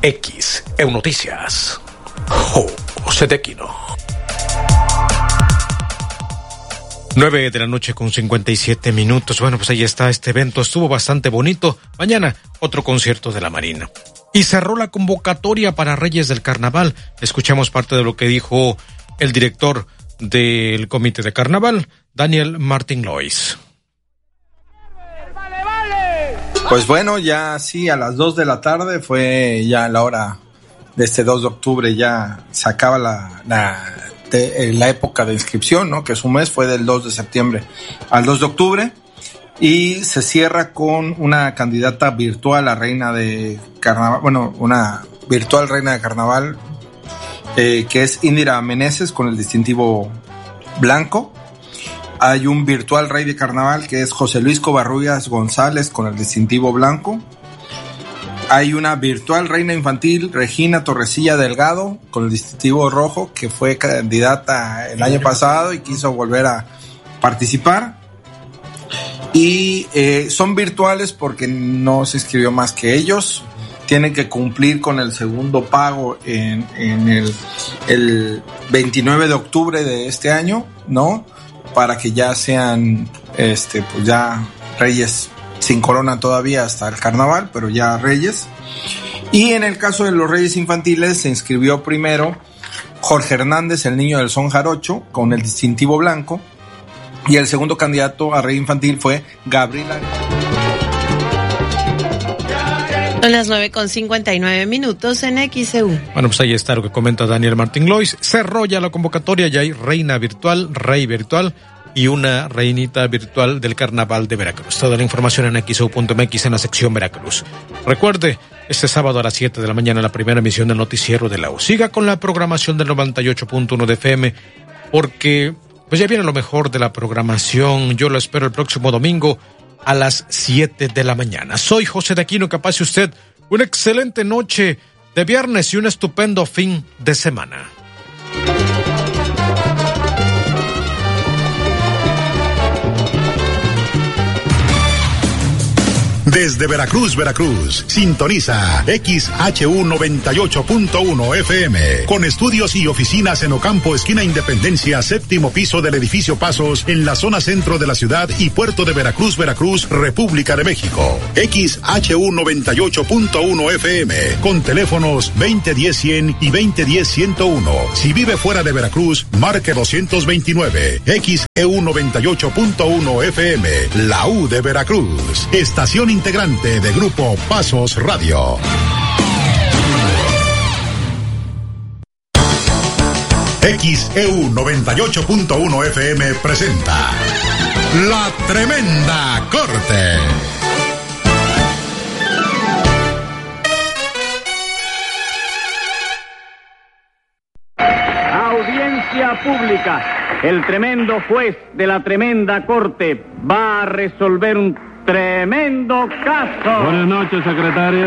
XEU Noticias. José de Aquino. 9:00 con 57 minutos. Bueno, pues ahí está este evento. Estuvo bastante bonito. Mañana, otro concierto de la Marina. Y cerró la convocatoria para Reyes del Carnaval. Escuchamos parte de lo que dijo el director del Comité de Carnaval, Daniel Martín Lois. Pues bueno, ya sí, a las 2 de la tarde fue ya la hora de este 2 de octubre, ya se acaba la época de inscripción, ¿no? Que su mes fue del 2 de septiembre al 2 de octubre y se cierra con una candidata virtual a reina de carnaval, bueno, una virtual reina de carnaval, que es Indira Meneses con el distintivo blanco. Hay un virtual rey de carnaval que es José Luis Covarrubias González con el distintivo blanco. Hay una virtual reina infantil, Regina Torrecilla Delgado, con el distintivo rojo, que fue candidata el año pasado y quiso volver a participar. Y son virtuales porque no se inscribió más que ellos. Tienen que cumplir con el segundo pago en el 29 de octubre de este año, ¿no? Para que ya sean, pues ya reyes sin corona todavía hasta el carnaval, pero ya reyes. Y en el caso de los reyes infantiles se inscribió primero Jorge Hernández, el niño del son jarocho, con el distintivo blanco. Y el segundo candidato a rey infantil fue Gabriela. Son las 9:59 en XEU. Bueno, pues ahí está lo que comenta Daniel Martín Lois. Cerró ya la convocatoria, ya hay reina virtual, rey virtual y una reinita virtual del Carnaval de Veracruz. Toda la información en XEU.mx en la sección Veracruz. Recuerde, este sábado a las 7 de la mañana la primera emisión del noticiero de la U. Siga con la programación del 98.1 de FM porque pues ya viene lo mejor de la programación. Yo lo espero el próximo domingo a las 7 de la mañana. Soy José de Aquino, que pase usted una excelente noche de viernes y un estupendo fin de semana. Desde Veracruz, sintoniza XHU 98.1 FM, con estudios y oficinas en Ocampo, esquina Independencia, séptimo piso del edificio Pasos, en la zona centro de la ciudad y puerto de Veracruz, República de México. XHU 98.1 FM, con teléfonos 2010-100 y 2010-101. Si vive fuera de Veracruz, marque 229. XEU 98.1 FM, la U de Veracruz. Estación integrante de Grupo Pasos Radio. XEU 98.1 FM presenta La Tremenda Corte. Audiencia pública. El tremendo juez de la tremenda corte va a resolver un tremendo caso. Buenas noches, secretario.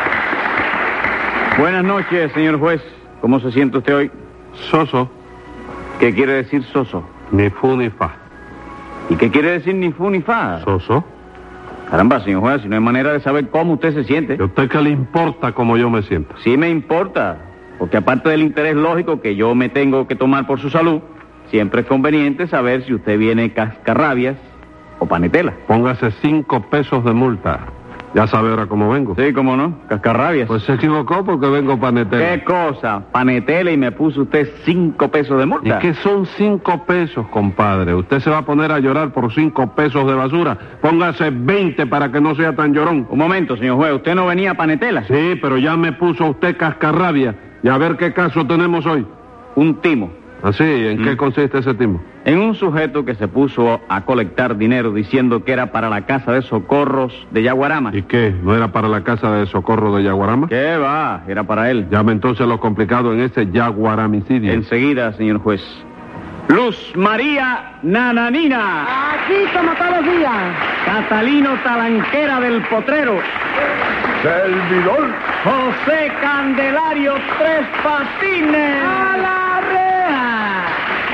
Buenas noches, señor juez. ¿Cómo se siente usted hoy? Soso. ¿Qué quiere decir soso? Ni fu ni fa. ¿Y qué quiere decir ni fu ni fa? Soso. Caramba, señor juez, si no hay manera de saber cómo usted se siente. ¿Y a usted qué le importa cómo yo me siento? Sí me importa, porque aparte del interés lógico que yo me tengo que tomar por su salud, siempre es conveniente saber si usted viene cascarrabias o panetela. Póngase 5 pesos de multa. Ya sabe ahora cómo vengo. Sí, cómo no, cascarrabias. Pues se equivocó porque vengo panetela. ¿Qué cosa? Panetela y me puso usted 5 pesos de multa. ¿Y qué son 5 pesos, compadre? ¿Usted se va a poner a llorar por 5 pesos de basura? Póngase 20 para que no sea tan llorón. Un momento, señor juez, ¿usted no venía a panetela? Sí, pero ya me puso usted cascarrabia. Y a ver qué caso tenemos hoy. Un timo. ¿Así? ¿En qué consiste ese timo? En un sujeto que se puso a colectar dinero diciendo que era para la casa de socorros de Yaguarama. ¿Y qué? ¿No era para la casa de socorro de Yaguarama? ¿Qué va? Era para él. Llame entonces lo complicado en ese yaguaramicidio. Enseguida, señor juez. Luz María Nananina. Aquí como todos los días. Catalino Talanquera del Potrero. Servidor. José Candelario Tres Patines. ¡A la reja!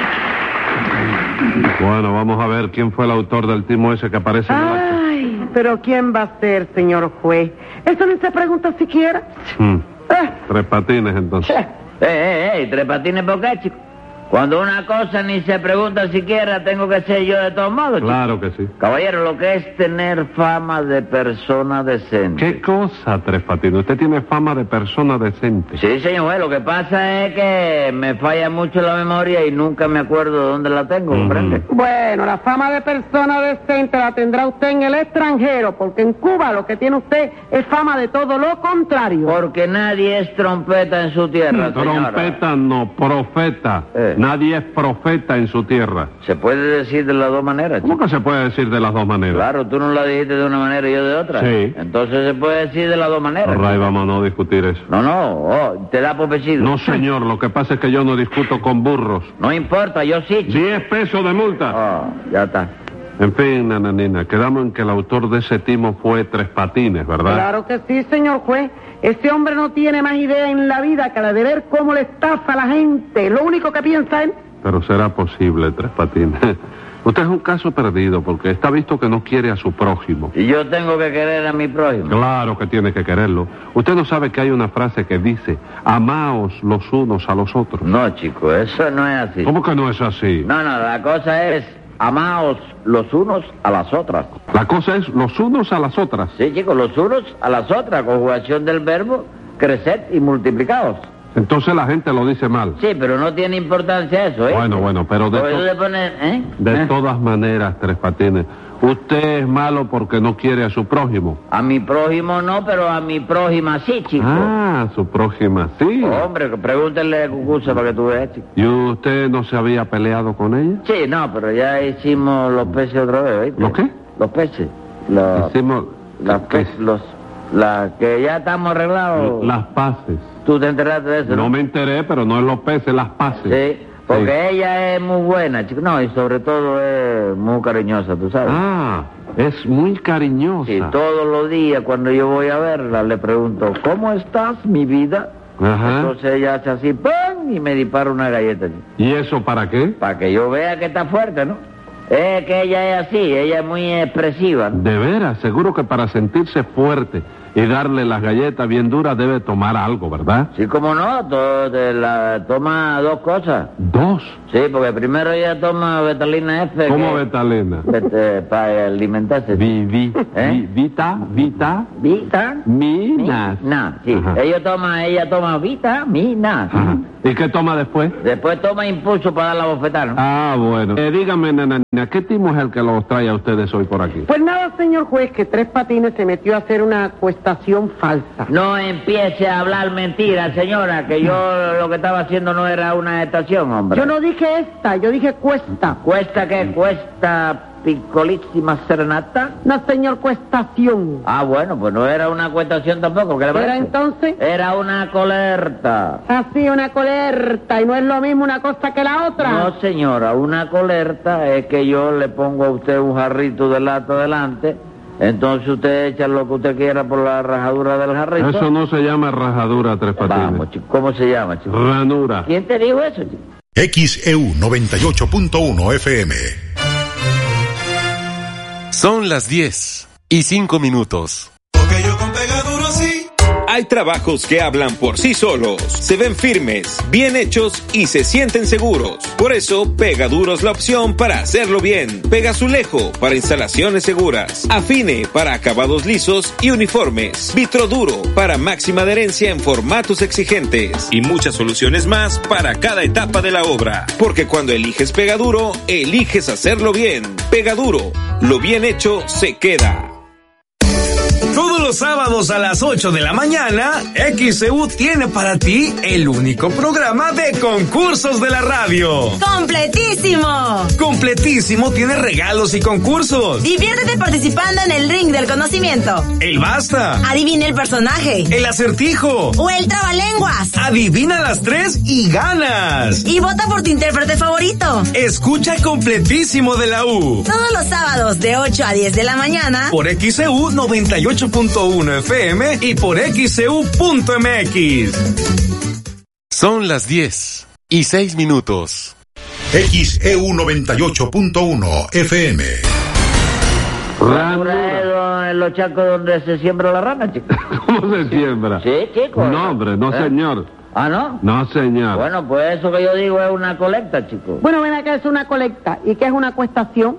Bueno, vamos a ver quién fue el autor del timo ese que aparece en el acta. Ay, pero ¿quién va a ser, señor juez? Eso no se pregunta siquiera. Tres Patines, entonces. Tres Patines, ¿por qué, chico? Cuando una cosa ni se pregunta siquiera, tengo que ser yo de todos modos, chico. Claro que sí. Caballero, lo que es tener fama de persona decente. ¿Qué cosa, Tres Patines? Usted tiene fama de persona decente. Sí, señor juez, lo que pasa es que me falla mucho la memoria y nunca me acuerdo de dónde la tengo, ¿comprende? Bueno, la fama de persona decente la tendrá usted en el extranjero, porque en Cuba lo que tiene usted es fama de todo lo contrario. Porque nadie es trompeta en su tierra, señora. Trompeta no, profeta. Nadie es profeta en su tierra. ¿Se puede decir de las dos maneras, chico? ¿Cómo que se puede decir de las dos maneras? Claro, tú no la dijiste de una manera y yo de otra. Sí. Entonces se puede decir de las dos maneras. Ray, vamos a no discutir eso. No, te da por vencido. No, señor, lo que pasa es que yo no discuto con burros. No importa, yo sí, chico. 10 pesos de multa. Ya está. En fin, nananina, quedamos en que el autor de ese timo fue Tres Patines, ¿verdad? Claro que sí, señor juez. Ese hombre no tiene más idea en la vida que la de ver cómo le estafa a la gente. Lo único que piensa él... Pero será posible, Tres Patines. Usted es un caso perdido porque está visto que no quiere a su prójimo. ¿Y yo tengo que querer a mi prójimo? Claro que tiene que quererlo. Usted no sabe que hay una frase que dice, amaos los unos a los otros. No, chico, eso no es así. ¿Cómo que no es así? No, la cosa es... amaos los unos a las otras. La cosa es los unos a las otras. Sí, chicos, los unos a las otras, conjugación del verbo creced y multiplicaos. Entonces la gente lo dice mal. Sí, pero no tiene importancia eso, ¿eh? Bueno, pero de todas maneras, Tres Patines, usted es malo porque no quiere a su prójimo. A mi prójimo no, pero a mi prójima sí, chico. Ah, su prójima sí. Hombre, pregúntele a Cucuza para que tú veas, chico. ¿Y usted no se había peleado con ella? Sí, no, pero ya hicimos los peces otra vez, ¿oíste? ¿Los qué? Los peces. Hicimos... que ya estamos arreglados. Las paces. ¿Tú te enteraste de eso? No me enteré, pero no es los peces, las paces. Sí, porque ella es muy buena, chico. No, y sobre todo es muy cariñosa, tú sabes. Ah, es muy cariñosa. Sí, todos los días cuando yo voy a verla le pregunto, ¿cómo estás, mi vida? Ajá. Entonces ella hace así, ¡pum! Y me dispara una galleta, chico. ¿Y eso para qué? Para que yo vea que está fuerte, ¿no? Es que ella es así, ella es muy expresiva. De veras, seguro que para sentirse fuerte y darle las galletas bien duras debe tomar algo, ¿verdad? Sí, como no, toma dos cosas. ¿Dos? Sí, porque primero ella toma Betalina F. ¿Cómo Betalina? Para alimentarse. Vitaminas. Sí. Ella toma vitaminas. Ajá. ¿Y qué toma después? Después toma impulso para dar la bofetada, ¿no? Ah, bueno. Dígame, nananina, ¿qué timo es el que los trae a ustedes hoy por aquí? Pues nada, señor juez, que Tres Patines se metió a hacer una cuestación falsa. No empiece a hablar mentiras, señora, que yo lo que estaba haciendo no era una estación, hombre. Yo no dije esta, yo dije cuesta. ¿Cuesta qué? ¿Cuesta picolísima serenata? No, señor, cuestación. Ah, bueno, pues no era una cuestación tampoco, ¿qué le parece? ¿Era entonces? Era una colerta. Así, una colerta, y no es lo mismo una cosa que la otra. No, señora, una colerta es que yo le pongo a usted un jarrito de lata delante, entonces usted echa lo que usted quiera por la rajadura del jarrito. Eso no se llama rajadura, Tres Patines. Vamos, chico, ¿cómo se llama, chico? Ranura. ¿Quién te dijo eso, chico? XEU 98.1 FM. Son las 10:05. Porque yo con Pegaduro sí. Hay trabajos que hablan por sí solos, se ven firmes, bien hechos y se sienten seguros. Por eso, Pegaduro es la opción para hacerlo bien. Pegazulejo para instalaciones seguras. Afine para acabados lisos y uniformes. Vitroduro para máxima adherencia en formatos exigentes. Y muchas soluciones más para cada etapa de la obra. Porque cuando eliges Pegaduro, eliges hacerlo bien. Pegaduro, lo bien hecho se queda. Todos los sábados a las 8 de la mañana, XEU tiene para ti el único programa de concursos de la radio. ¡Completísimo! Completísimo tiene regalos y concursos. Diviértete participando en el ring del conocimiento. El basta. Adivina el personaje. El acertijo. O el trabalenguas. Adivina las 3 y ganas. Y vota por tu intérprete favorito. Escucha Completísimo de la U. Todos los sábados de 8 a 10 de la mañana. Por XEU 98.1 FM y por XEU.mx. Son las 10:06. XEU 98.1 FM. Ranura. en los charcos donde se siembra la rana, chico. ¿Cómo se siembra? Sí, chico. No, hombre, no, señor. ¿Ah, no? No, señor. Bueno, pues eso que yo digo es una colecta, chico. Bueno, ven acá, es una colecta. ¿Y qué es una cuestación?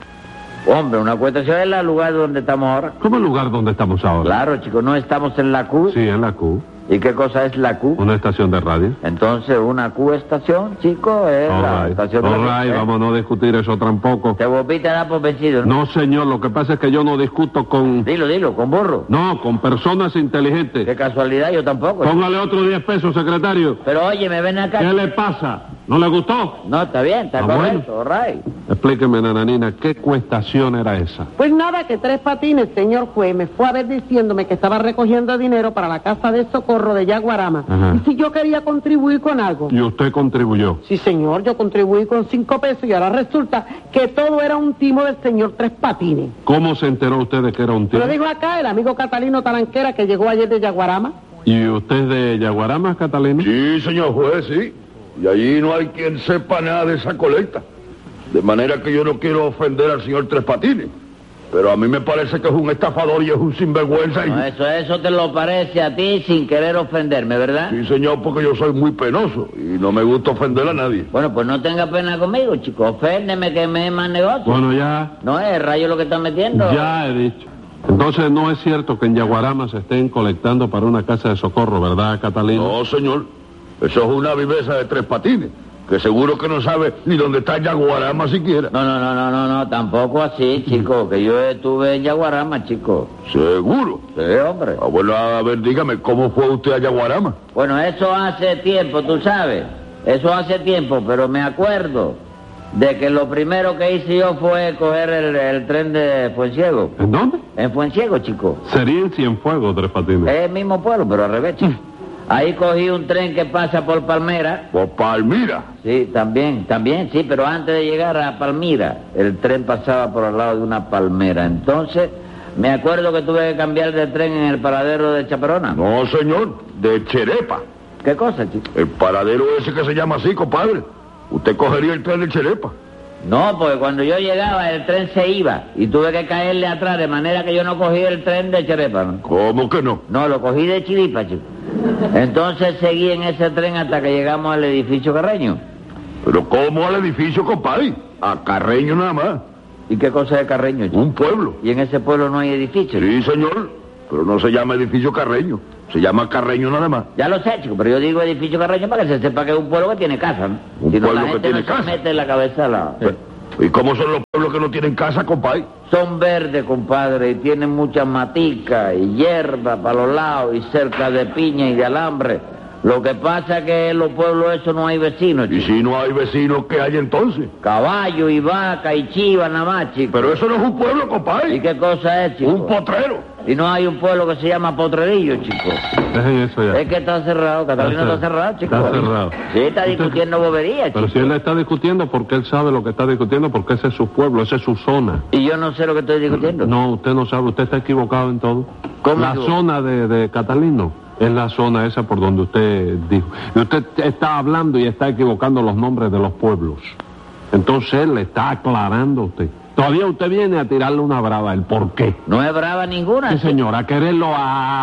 Hombre, una cuestación es el lugar donde estamos ahora. ¿Cómo el lugar donde estamos ahora? Claro, chico, ¿no estamos en la Q? Sí, en la Q. ¿Y qué cosa es la Q? Una estación de radio. Entonces, una Q-estación, chico, es la estación de radio. Vamos a no discutir eso tampoco. Te volviste a dar por vencido, ¿no? No, señor, lo que pasa es que yo no discuto con... Dilo, con burro. No, con personas inteligentes. Qué casualidad, yo tampoco. Póngale otro 10 pesos, secretario. Pero oye, me ven acá. ¿Qué le pasa? ¿No le gustó? No, está bien, está correcto, bueno. right. Explíqueme, nananina, ¿qué cuestación era esa? Pues nada, que Tres Patines, señor juez, me fue a ver diciéndome que estaba recogiendo dinero para la casa de socorro de Yaguarama. Ajá. Y si yo quería contribuir con algo. ¿Y usted contribuyó? Sí, señor, yo contribuí con 5 pesos y ahora resulta que todo era un timo del señor Tres Patines. ¿Cómo se enteró usted de que era un timo? Lo dijo acá el amigo Catalino Taranquera que llegó ayer de Yaguarama. ¿Y usted es de Yaguarama, Catalino? Sí, señor juez, sí. Y allí no hay quien sepa nada de esa colecta. De manera que yo no quiero ofender al señor Tres Patines. Pero a mí me parece que es un estafador y es un sinvergüenza. No, eso te lo parece a ti sin querer ofenderme, ¿verdad? Sí, señor, porque yo soy muy penoso y no me gusta ofender a nadie. Bueno, pues no tenga pena conmigo, chico. Oféndeme que me es más negocio. Bueno, ya. No es rayo lo que están metiendo. Ya he dicho. Entonces no es cierto que en Yaguarama se estén colectando para una casa de socorro, ¿verdad, Catalino? No, señor. Eso es una viveza de Tres Patines, que seguro que no sabe ni dónde está Yaguarama siquiera. No, tampoco así, chico, que yo estuve en Yaguarama, chico. ¿Seguro? Sí, hombre. Ah, bueno, a ver, dígame, ¿cómo fue usted a Yaguarama? Bueno, eso hace tiempo, tú sabes. Eso hace tiempo, pero me acuerdo de que lo primero que hice yo fue coger el tren de Fuenciego. ¿En dónde? En Fuenciego, chico. Sería en Cienfuegos, Tres Patines. Es el mismo pueblo, pero al revés, chico. Ahí cogí un tren que pasa por Palmira. ¿Por Palmira? Sí, también, sí, pero antes de llegar a Palmira, el tren pasaba por al lado de una palmera. Entonces, me acuerdo que tuve que cambiar de tren en el paradero de Chaperona. No, señor, de Cherepa. ¿Qué cosa, chico? El paradero ese que se llama así, compadre. Usted cogería el tren de Cherepa. No, porque cuando yo llegaba el tren se iba y tuve que caerle atrás, de manera que yo no cogí el tren de Cherepa, ¿no? ¿Cómo que no? No, lo cogí de Chiripa, chico. Entonces seguí en ese tren hasta que llegamos al edificio Carreño. ¿Pero cómo al edificio, compadre? A Carreño nada más. ¿Y qué cosa es Carreño, chico? Un pueblo. ¿Y en ese pueblo no hay edificio? Sí, señor, pero no se llama edificio Carreño. Se llama Carreño nada más. Ya lo sé, chico, pero yo digo edificio Carreño para que se sepa que es un pueblo que tiene casa, ¿no? Un pueblo que tiene casa. Se mete en la cabeza la... ¿Y cómo son los pueblos que no tienen casa, compadre? Son verdes, compadre, y tienen muchas maticas y hierba para los lados y cerca de piña y de alambre. Lo que pasa es que en los pueblos esos no hay vecinos, chico. ¿Y si no hay vecinos, qué hay entonces? Caballo y vaca y chiva nada más, chico. Pero eso no es un pueblo, compadre. ¿Y qué cosa es, chico? Un potrero. Y no hay un pueblo que se llama Potrerillo, chico. Dejen eso ya. Es que está cerrado, Catalina está cerrado, chico. Está cerrado. Sí, está discutiendo boberías, chico. Pero si él está discutiendo, porque él sabe lo que está discutiendo, porque ese es su pueblo, esa es su zona. Y yo no sé lo que estoy discutiendo. No, usted no sabe, usted está equivocado en todo. ¿Cómo La zona de Catalino es la zona esa por donde usted dijo. Y usted está hablando y está equivocando los nombres de los pueblos. Entonces él le está aclarando a usted. Todavía usted viene a tirarle una brava, ¿el por qué? No es brava ninguna. Sí, señor, a quererlo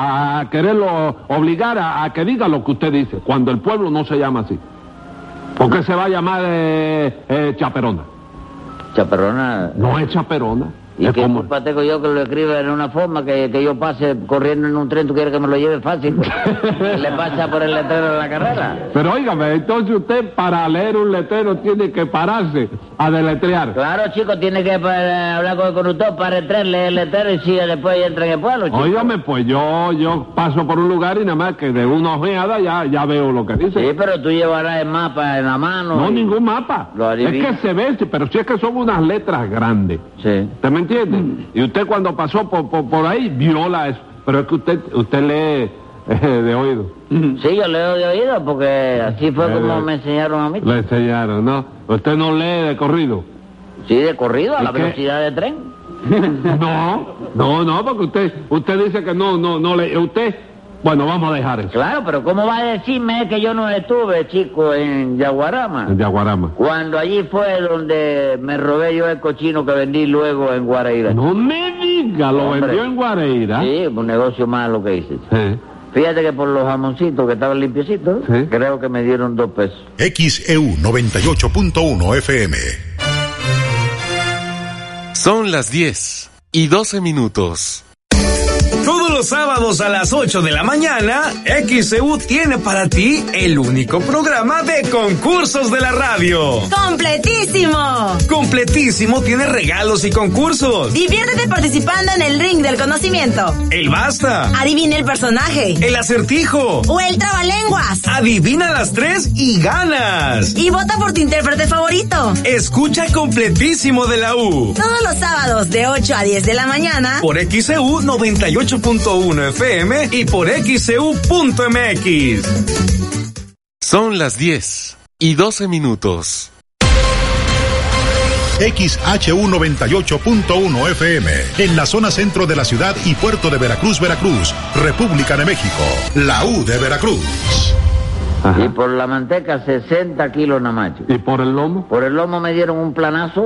obligar a que diga lo que usted dice, cuando el pueblo no se llama así. ¿Por qué se va a llamar Chaperona? Chaperona. No es Chaperona. ¿Y qué culpa tengo yo que lo escriba en una forma que yo pase corriendo en un tren? ¿Tú quieres que me lo lleve fácil? ¿Le pasa por el letrero de la carrera? Pero óigame, entonces usted para leer un letrero tiene que pararse a deletrear. Claro, chico, tiene que hablar con el conductor para el tren, leer el letrero y sigue después y entra en el pueblo, chico. Óigame, pues yo paso por un lugar y nada más que de una ojeada ya veo lo que dice. Sí, pero tú llevarás el mapa en la mano. No, ningún mapa. Es que se ve, pero si es que son unas letras grandes. Sí. ¿Usted me entiende? Y usted cuando pasó por ahí viola eso. Pero es que usted lee de oído. Sí, yo leo de oído porque así fue como me enseñaron a mí. Le enseñaron, ¿no? Usted no lee de corrido. Sí, de corrido, a la velocidad de tren. No, porque usted dice que no lee. Usted Bueno, vamos a dejar eso. Claro, pero ¿cómo va a decirme que yo no estuve, chico, en Yaguarama? En Yaguarama. Cuando allí fue donde me robé yo el cochino que vendí luego en Guareira. No me diga, ¿lo vendió en Guareira? Sí, un negocio malo que hice. Sí. Fíjate que por los jamoncitos que estaban limpiecitos, sí, creo que me dieron 2 pesos. XEU 98.1 FM. Son las 10:12. Todos los sábados a las 8 de la mañana, XEU tiene para ti el único programa de concursos de la radio. ¡Completísimo! Completísimo tiene regalos y concursos. Diviértete participando en el ring del conocimiento. El basta. Adivina el personaje. El acertijo. O el trabalenguas. Adivina las 3 y ganas. Y vota por tu intérprete favorito. Escucha Completísimo de la U. Todos los sábados de 8 a 10 de la mañana. Por XEU 98.1 FM y por XEU.mx. Son las 10:12. XHU 98.1 FM, en la zona centro de la ciudad y puerto de Veracruz, Veracruz, República de México, la U de Veracruz. Ajá. Y por la manteca 60 kilos nada más. ¿Y por el lomo? Por el lomo me dieron un planazo.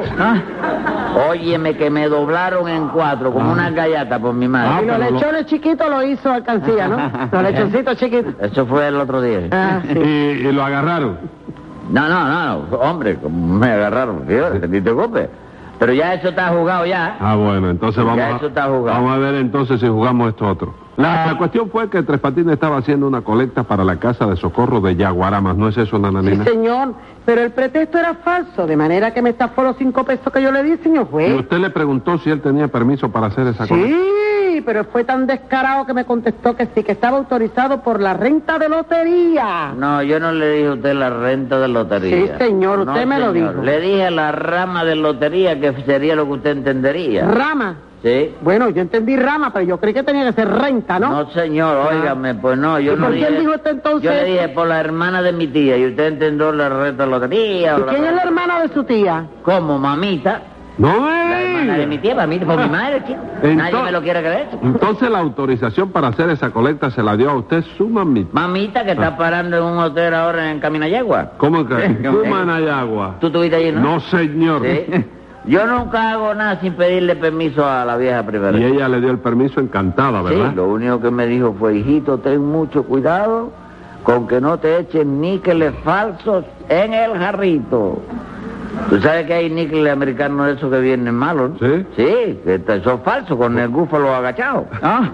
Óyeme, que me doblaron en 4, como una gallata por mi madre. Y los lechones chiquitos lo hizo alcancía, ¿no? Los lechoncitos chiquitos. Eso fue el otro día. Sí. ¿Y lo agarraron? No, hombre, me agarraron, fíjate, ni te preocupes. Pero ya eso está jugado ya. Ah, bueno, entonces vamos a ver entonces si jugamos esto otro. La cuestión fue que Tres Patines estaba haciendo una colecta para la casa de socorro de Yaguaramas, ¿no es eso, Nananina? Sí, señor, pero el pretexto era falso, de manera que me estafó los 5 pesos que yo le di, señor juez. ¿Y usted le preguntó si él tenía permiso para hacer esa colecta? Sí, pero fue tan descarado que me contestó que sí, que estaba autorizado por la renta de lotería. No, yo no le dije a usted la renta de lotería. Sí, señor, usted me lo dijo. Le dije la rama de lotería, que sería lo que usted entendería. ¿Rama? Sí. Bueno, yo entendí rama, pero yo creí que tenía que ser renta, ¿no? No, señor, óigame, pues no, yo no dije... ¿Por qué dijo usted entonces? Yo le dije por la hermana de mi tía, y usted entendió la renta de lotería. ¿Y quién es la hermana de su tía? ¿Cómo, mamita? No, la hermana de mi tía, por mi madre, chico. Nadie me lo quiere creer. Entonces la autorización para hacer esa colecta se la dio a usted su mamita. Mamita, que está parando en un hotel ahora en Caminayagua. ¿Cómo que? Caminayagua. ¿Tú estuviste allí, no? No, señor. ¿Sí? Yo nunca hago nada sin pedirle permiso a la vieja primero. Y ella le dio el permiso encantada, ¿verdad? Sí, lo único que me dijo fue, hijito, ten mucho cuidado con que no te echen níqueles falsos en el jarrito. Tú sabes que hay níqueles americanos de esos que vienen malos, ¿no? ¿Sí? Sí, que son falsos, con el búfalo agachado. ¿Ah?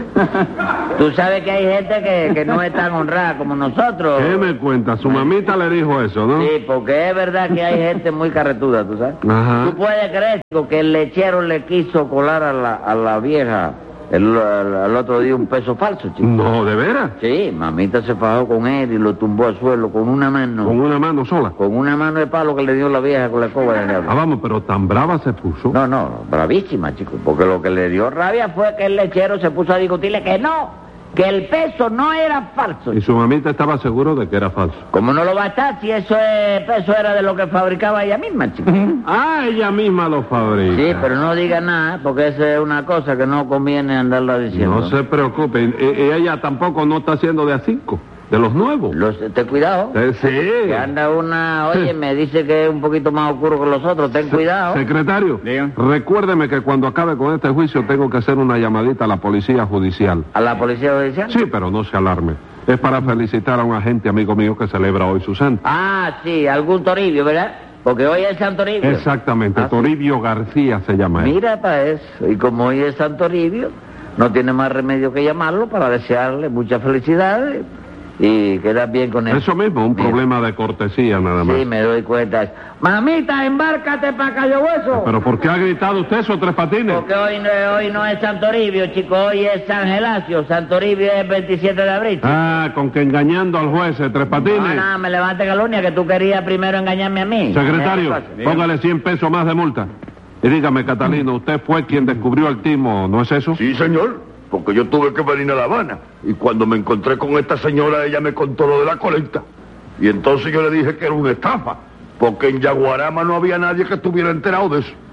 Tú sabes que hay gente que no es tan honrada como nosotros. ¿Qué me cuenta? Su mamita le dijo eso, ¿no? Sí, porque es verdad que hay gente muy carretuda, ¿tú sabes? Ajá. Tú puedes creer que el lechero le quiso colar a la vieja el otro día un peso falso, chico. No, ¿de veras? Sí, mamita se fajó con él y lo tumbó al suelo con una mano. ¿Con una mano sola? Con una mano de palo que le dio la vieja con la escoba de diablo. Ah, vamos, pero tan brava se puso. No, bravísima, chico, porque lo que le dio rabia fue que el lechero se puso a discutirle que no, que el peso no era falso. Y su mamita estaba seguro de que era falso. ¿Cómo no lo va a estar si peso era de lo que fabricaba ella misma, chico? Ah, ella misma lo fabrica. Sí, pero no diga nada, porque esa es una cosa que no conviene andarla diciendo. No se preocupe, ella tampoco no está haciendo de a 5, de los nuevos. Ten cuidado. Sí. Que anda oye, me dice que es un poquito más oscuro que los otros, ten cuidado. Secretario, recuérdeme que cuando acabe con este juicio tengo que hacer una llamadita a la policía judicial. ¿A la policía judicial? Sí, pero no se alarme. Es para felicitar a un agente amigo mío que celebra hoy su santo. Ah, sí, algún Toribio, ¿verdad? Porque hoy es San Toribio. Exactamente, Toribio García se llama él. Mira para eso, y como hoy es San Toribio, no tiene más remedio que llamarlo para desearle muchas felicidades y quedar bien con él. Eso mismo, un problema de cortesía nada más. Sí, me doy cuenta. Mamita, embárcate para Cayo Hueso. ¿Pero por qué ha gritado usted eso, Tres Patines? Porque hoy no es San Toribio, chico, hoy es San Gelacio. San Toribio es el 27 de abril. Chico. Ah, con que engañando al juez, Tres Patines. No, me levante calumnia, que tú querías primero engañarme a mí. Secretario, póngale 100 pesos más de multa. Y dígame, Catalino, usted fue quien descubrió el timo, ¿no es eso? Sí, señor. Porque yo tuve que venir a La Habana. Y cuando me encontré con esta señora, ella me contó lo de la colecta. Y entonces yo le dije que era una estafa. Porque en Yaguarama no había nadie que estuviera enterado de eso.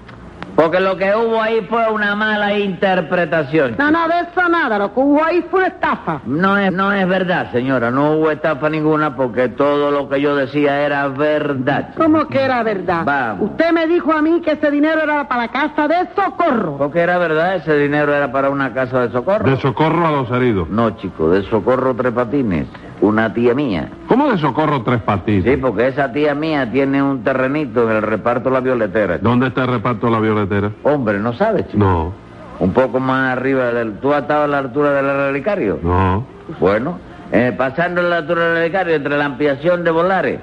Porque lo que hubo ahí fue una mala interpretación. No, de eso nada. Lo que hubo ahí fue una estafa. No es verdad, señora. No hubo estafa ninguna porque todo lo que yo decía era verdad. ¿Cómo que era verdad? Vamos. Usted me dijo a mí que ese dinero era para la casa de socorro. Porque era verdad, ese dinero era para una casa de socorro. De socorro a los heridos. No, chico, de socorro Tres Patines. Una tía mía. ¿Cómo de socorro Tres Patines? Sí, porque esa tía mía tiene un terrenito en el reparto La Violetera. ¿Dónde está el reparto La Violetera? Hombre, ¿no sabes, chico? No. Un poco más arriba del... ¿Tú has estado a la altura del relicario? No. Bueno, pasando la altura del relicario entre la ampliación de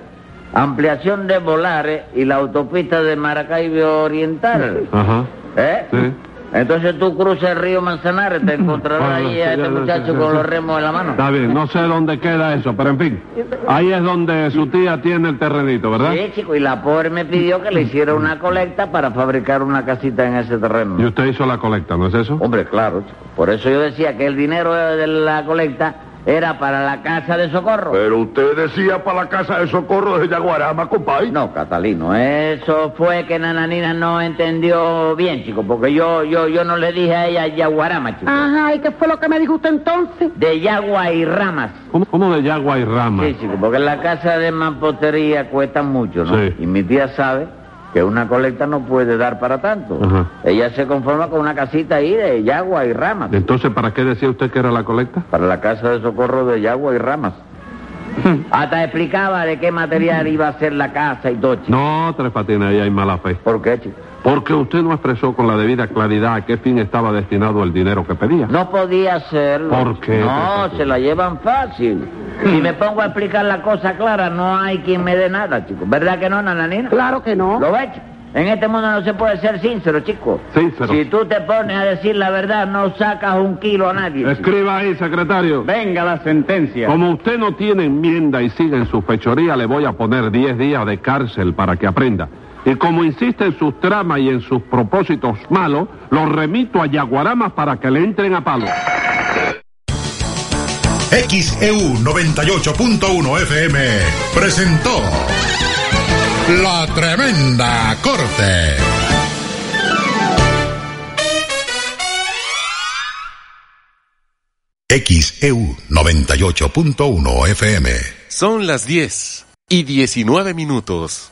Volares y la autopista de Maracaibo Oriental. Ajá. Sí. Entonces tú cruzas el río Manzanares, te encontrarás ahí a este muchacho con los remos en la mano. Está bien, no sé dónde queda eso, pero en fin, ahí es donde su tía tiene el terrenito, ¿verdad? Sí, chico, y la pobre me pidió que le hiciera una colecta para fabricar una casita en ese terreno. Y usted hizo la colecta, ¿no es eso? Hombre, claro, chico. Por eso yo decía que el dinero de la colecta era para la casa de socorro. Pero usted decía para la casa de socorro de Yaguarama, compay. No, Catalino, eso fue que Nananina no entendió bien, chico, porque yo no le dije a ella Yaguarama, chico. Ajá, ¿y qué fue lo que me dijo usted entonces? De Yagua y Ramas. ¿Cómo de Yagua y Ramas? Sí, chico, porque la casa de mampostería cuesta mucho, ¿no? Sí. Y mi tía sabe que una colecta no puede dar para tanto. Ajá. Ella se conforma con una casita ahí de Yagua y Ramas. Entonces, ¿para qué decía usted que era la colecta? Para la casa de socorro de Yagua y Ramas. Hasta explicaba de qué material iba a ser la casa y todo, chico. No, Tres Patines, ahí hay mala fe. ¿Por qué, chico? Porque usted no expresó con la debida claridad a qué fin estaba destinado el dinero que pedía. No podía hacerlo. ¿Por qué? No, se la llevan fácil. Si me pongo a explicar la cosa clara, no hay quien me dé nada, chico. ¿Verdad que no, Nananina? Claro que no. ¿Lo ves, chico? En este mundo no se puede ser sincero, chico. Sincero. Si tú te pones a decir la verdad, no sacas un kilo a nadie. Escriba ahí, secretario. Venga la sentencia. Como usted no tiene enmienda y sigue en su fechoría, le voy a poner 10 días de cárcel para que aprenda. Y como insiste en sus tramas y en sus propósitos malos, lo remito a Yaguaramas para que le entren a palo. XEU 98.1 FM presentó La Tremenda Corte. XEU 98.1 FM. Son las 10:19.